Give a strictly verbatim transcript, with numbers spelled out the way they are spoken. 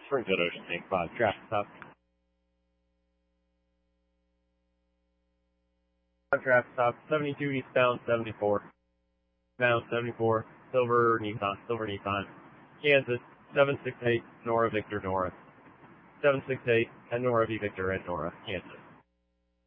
Springfield Ocean Tank five, traffic stop. Traffic stop, seventy-two eastbound, seventy-four. Bound seventy-four, Silver Nissan, Silver Nissan. Kansas, seven six eight, Nora Victor Nora. seven six eight, and Nora V Victor at Nora, Kansas.